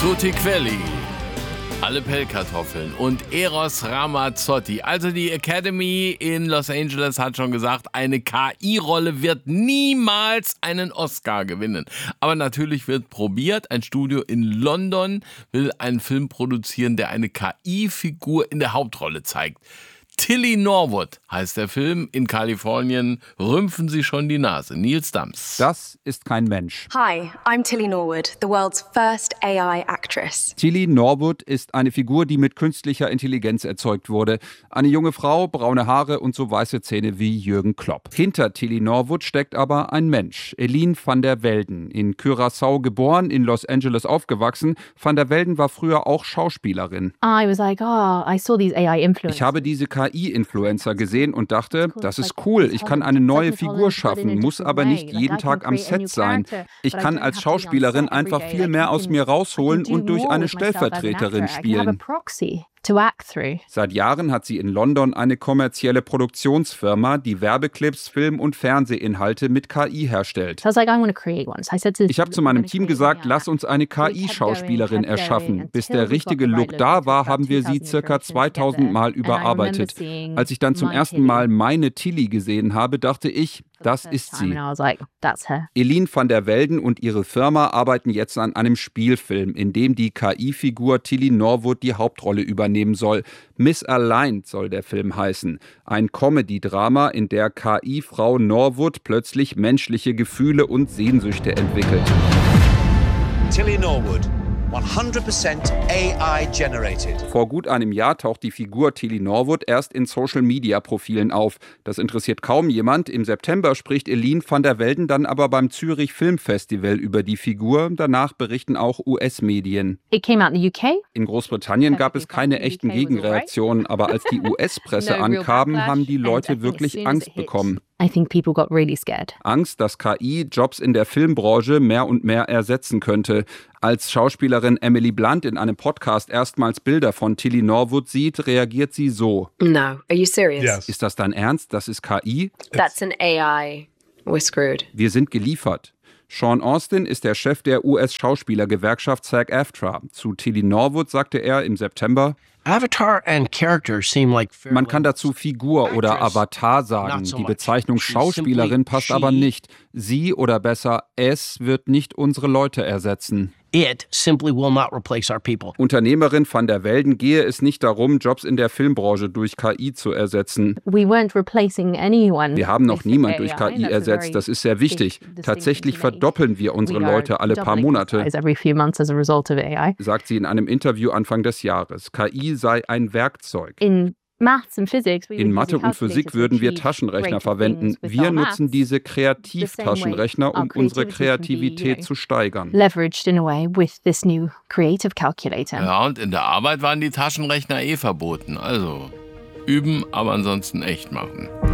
Tutti Quelli, alle Pellkartoffeln und Eros Ramazzotti. Also die Academy in Los Angeles hat schon gesagt, eine KI-Rolle wird niemals einen Oscar gewinnen. Aber natürlich wird probiert. Ein Studio in London will einen Film produzieren, der eine KI-Figur in der Hauptrolle zeigt. Tilly Norwood heißt der Film. In Kalifornien rümpfen sie schon die Nase. Nils Dams. Das ist kein Mensch. Hi, I'm Tilly Norwood, the world's first AI actress. Tilly Norwood ist eine Figur, die mit künstlicher Intelligenz erzeugt wurde. Eine junge Frau, braune Haare und so weiße Zähne wie Jürgen Klopp. Hinter Tilly Norwood steckt aber ein Mensch. Eline van der Velden. In Curaçao geboren, in Los Angeles aufgewachsen. Van der Velden war früher auch Schauspielerin. I was like, I saw these AI influencers. Ich habe diese KI-Influencer gesehen und dachte, das ist cool, ich kann eine neue Figur schaffen, muss aber nicht jeden Tag am Set sein. Ich kann als Schauspielerin einfach viel mehr aus mir rausholen und durch eine Stellvertreterin spielen. Seit Jahren hat sie in London eine kommerzielle Produktionsfirma, die Werbeclips, Film- und Fernsehinhalte mit KI herstellt. Ich habe zu meinem Team gesagt, lass uns eine KI-Schauspielerin erschaffen. Bis der richtige Look da war, haben wir sie ca. 2000 Mal überarbeitet. Als ich dann zum ersten Mal meine Tilly gesehen habe, dachte ich, das ist sie. Eline van der Velden und ihre Firma arbeiten jetzt an einem Spielfilm, in dem die KI-Figur Tilly Norwood die Hauptrolle übernehmen soll. Misaligned soll der Film heißen. Ein Comedy-Drama, in der KI-Frau Norwood plötzlich menschliche Gefühle und Sehnsüchte entwickelt. Tilly Norwood. 100% AI generated. Vor gut einem Jahr taucht die Figur Tilly Norwood erst in Social-Media-Profilen auf. Das interessiert kaum jemand. Im September spricht Eline van der Velden dann aber beim Zürich Filmfestival über die Figur. Danach berichten auch US-Medien. In Großbritannien gab es keine echten Gegenreaktionen, aber als die US-Presse ankamen, haben die Leute wirklich Angst bekommen. Angst, dass KI Jobs in der Filmbranche mehr und mehr ersetzen könnte. Als Schauspielerin Emily Blunt in einem Podcast erstmals Bilder von Tilly Norwood sieht, reagiert sie so. No, are you serious? Yes. Ist das dein Ernst? Das ist KI? That's an AI. We're screwed. Wir sind geliefert. Sean Austin ist der Chef der US-Schauspielergewerkschaft SAG-AFTRA. Zu Tilly Norwood sagte er im September: Man kann dazu Figur oder Avatar sagen. Die Bezeichnung Schauspielerin passt aber nicht. Sie oder besser es wird nicht unsere Leute ersetzen. It simply will not replace our people. Unternehmerin van der Velden gehe es nicht darum, Jobs in der Filmbranche durch KI zu ersetzen. Wir haben noch niemanden durch KI ersetzt, das ist sehr wichtig. Tatsächlich verdoppeln wir unsere Leute alle paar Monate, sagt sie in einem Interview Anfang des Jahres. KI sei ein Werkzeug. In Mathe und Physik würden wir Taschenrechner verwenden. Wir nutzen diese Kreativtaschenrechner, um unsere Kreativität zu steigern. Ja, und in der Arbeit waren die Taschenrechner verboten. Also üben, aber ansonsten echt machen.